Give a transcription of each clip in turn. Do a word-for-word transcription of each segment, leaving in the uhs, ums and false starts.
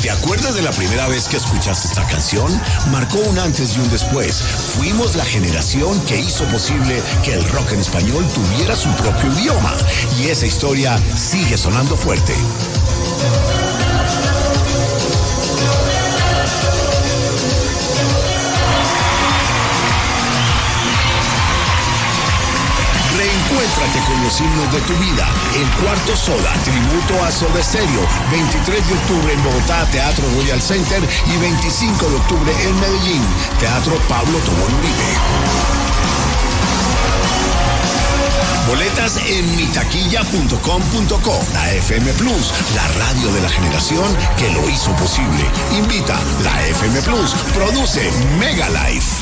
¿Te acuerdas de la primera vez que escuchaste esta canción? Marcó un antes y un después. Fuimos la generación que hizo posible que el rock en español tuviera su propio idioma. Y esa historia sigue sonando fuerte. Reencuéntrate con los himnos de tu vida. El Cuarto Soda, tributo a Soda Stereo. veintitrés de octubre en Bogotá, Teatro Royal Center. Y veinticinco de octubre en Medellín, Teatro Pablo Tobón Uribe. Boletas en mitaquilla punto com punto co. La F M Plus, la radio de la generación que lo hizo posible. Invita la F M Plus. Produce Mega Life.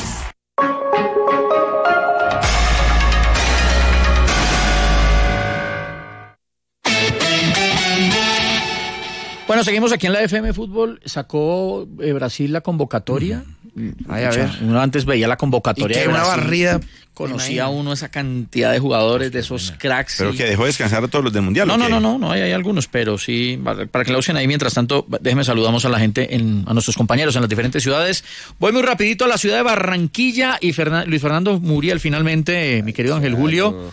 Bueno, seguimos aquí en la F M Fútbol. Sacó eh, Brasil la convocatoria. Mm. Ay, a ver. Uno antes veía la convocatoria. ¿Y qué, de una Brasil. barrida? Conocía uno esa cantidad de jugadores, de esos cracks. Pero y... que dejó descansar a todos los del Mundial. No, ¿o no, qué? no, no, no, hay, hay algunos, pero sí, para que la usen ahí. Mientras tanto, déjeme saludamos a la gente, en, a nuestros compañeros en las diferentes ciudades. Voy muy rapidito a la ciudad de Barranquilla y Fernan, Luis Fernando Muriel, finalmente, mi querido Ángel Julio,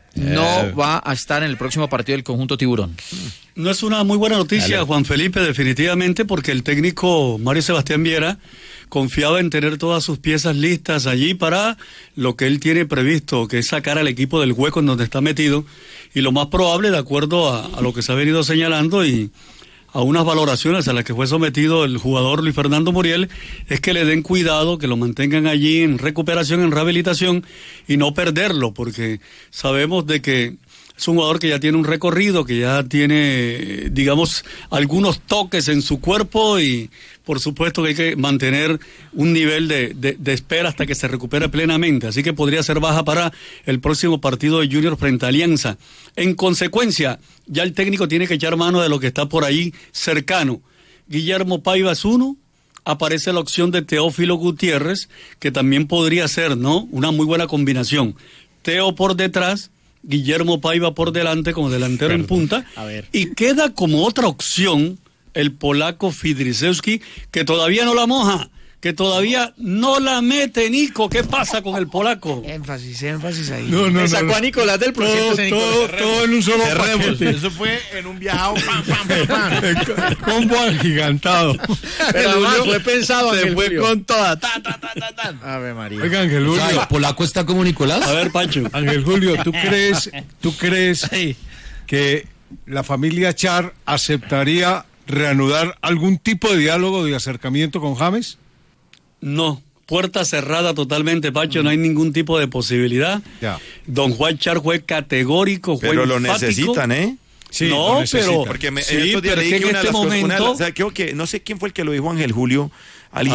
no va a estar en el próximo partido del conjunto Tiburón. No es una muy buena noticia, Dale. Juan Felipe, definitivamente, porque el técnico Mario Sebastián Viera confiaba en tener todas sus piezas listas allí para lo que él tiene previsto, que es sacar al equipo del hueco en donde está metido, y lo más probable, de acuerdo a, a lo que se ha venido señalando y a unas valoraciones a las que fue sometido el jugador Luis Fernando Muriel, es que le den cuidado, que lo mantengan allí en recuperación, en rehabilitación, y no perderlo, porque sabemos de que es un jugador que ya tiene un recorrido, que ya tiene, digamos, algunos toques en su cuerpo y por supuesto que hay que mantener un nivel de, de, de espera hasta que se recupere plenamente. Así que podría ser baja para el próximo partido de Junior frente a Alianza. En consecuencia, ya el técnico tiene que echar mano de lo que está por ahí cercano. Guillermo Paiva es uno. Aparece la opción de Teófilo Gutiérrez, que también podría ser, ¿no?, una muy buena combinación. Teo por detrás, Guillermo Paiva por delante como delantero Perdón. en punta, A ver. y queda como otra opción el polaco Fidrisewski, que todavía no la moja, que todavía no la mete, Nico. ¿Qué pasa con el polaco? Énfasis, énfasis ahí. No, no, sacó no, no. a Nicolás del proyecto. Todo, todo, todo en un solo paquete. Eso fue en un viajado. Pam, pam, pam, pam. Combo agigantado. Pero además fue pensado. Se fue Julio. con toda. Ta, ta, ta, ta, ta. Ave María. Oiga, Ángel Julio. ¿El polaco está como Nicolás? A ver, Pancho. Ángel Julio, ¿tú crees, tú crees que la familia Char aceptaría reanudar algún tipo de diálogo, de acercamiento con James? No, puerta cerrada totalmente, Pacho, no hay ningún tipo de posibilidad. Ya. Don Juan Char fue categórico, fue Pero lo enfático. necesitan, ¿eh? Sí, no, pero porque me, sí, en estos días pero leí es que que en una de este las cosas- momento una de las- o sea, creo que no sé quién fue el que lo dijo, Ángel Julio, al